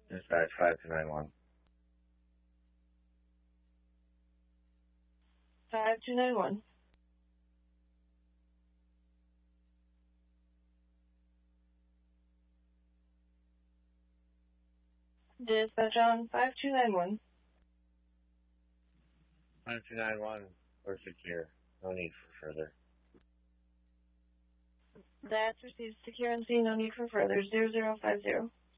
Dispatch 5291. 5291. Dispatch on 5291. 5291, we're secure. No need for further. That's received. Secure and scene. No need for further. 0050.